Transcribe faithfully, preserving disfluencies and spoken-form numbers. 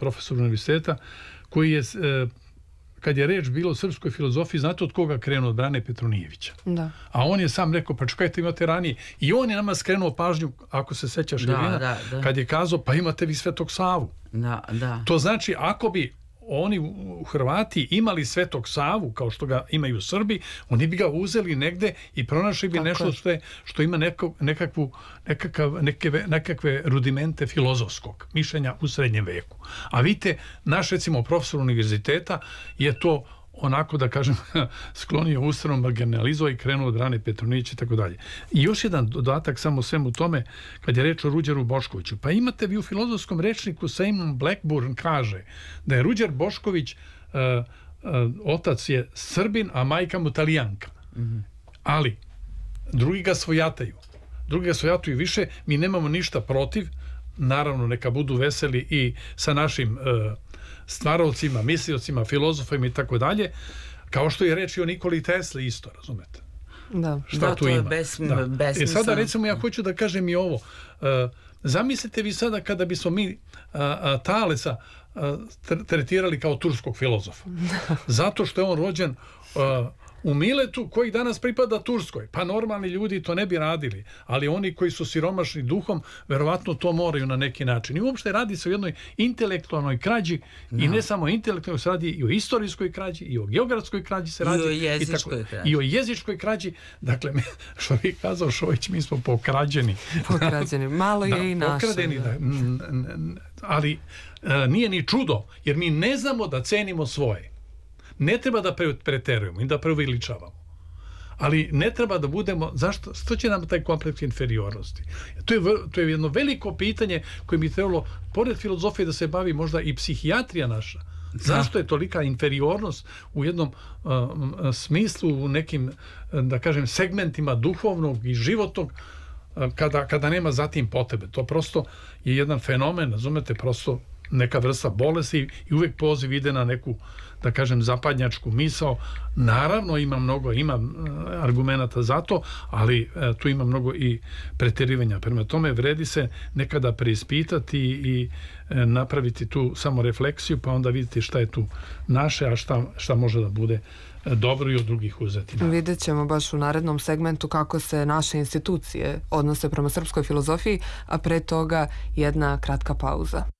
profesor univerziteta, koji je, kad je reč bilo o srpskoj filozofiji, znate od koga krenuo? Od Brane Petronijevića. Da. A on je sam rekao, pa čekajte, imate ranije. I on je nama skrenuo pažnju, ako se sećaš, da, Irina, da, da. kad je kazao, pa imate vi Svetog Savu. Da, da. To znači, ako bi oni u Hrvati imali Svetog Savu, kao što ga imaju Srbi, oni bi ga uzeli negde i pronašli bi nešto što, je, što ima neko, nekakvu, nekakav, neke, nekakve rudimente filozofskog mišljenja u srednjem veku. A vidite, naš, recimo, profesor univerziteta je to onako, da kažem, sklonio ustranom, marginalizovao i krenuo od Rane Petronijevića i tako dalje. I još jedan dodatak samo svemu tome, kad je reč o Ruđeru Boškoviću. Pa imate vi u filozofskom rečniku, Simon Blackburn kaže da je Ruđer Bošković, uh, uh, otac je Srbin, a majka mu Talijanka. Mm-hmm. Ali, drugi ga svojataju. Drugi ga svojataju više, mi nemamo ništa protiv, naravno neka budu veseli i sa našim uh, stvarovcima, misliocima, filozofima i tako dalje, kao što je reč i o Nikoli Tesli isto, razumete? Da. Šta da, tu to ima? Je besm, da. besmisla. E sada, recimo, ja hoću da kažem i ovo. Uh, zamislite vi sada kada bismo mi uh, uh, Talesa uh, tretirali kao turskog filozofa. Zato što je on rođen uh, u Miletu, koji danas pripada Turskoj. Pa normalni ljudi to ne bi radili, ali oni koji su siromašni duhom, verovatno to moraju na neki način. I uopšte radi se o jednoj intelektualnoj krađi, no. I ne samo intelektualnoj, se radi i o istorijskoj krađi, i o geografskoj krađi se radi. I o jezičkoj i tako, krađi. I o jezičkoj krađi. Dakle, što bi kazao Šović, mi smo pokrađeni. Pokrađeni. Malo je da, i naše. Pokradeni, da. Da. Ali e, nije ni čudo, jer mi ne znamo da cenimo svoje. Ne treba da preterujemo i da preuveličavamo. Ali ne treba da budemo... Zašto? Što će nam taj kompleks inferiornosti? To je, to je jedno veliko pitanje koje bi trebalo, pored filozofije, da se bavi možda i psihijatrija naša. Zašto je tolika inferiornost u jednom uh, smislu, u nekim, da kažem, segmentima duhovnog i životnog, uh, kada, kada nema zatim potrebe? To prosto je jedan fenomen, razumete, prosto neka vrsta bolesti i uvek poziv ide na neku, da kažem, zapadnjačku misao. Naravno ima mnogo, ima argumenata za to, ali e, tu ima mnogo i preterivanja. Prema tome vredi se nekada preispitati i e, napraviti tu samo refleksiju, pa onda vidjeti šta je tu naše, a šta, šta može da bude dobro i od drugih uzeti. Vidjet ćemo baš u narednom segmentu kako se naše institucije odnose prema srpskoj filozofiji, a pre toga jedna kratka pauza.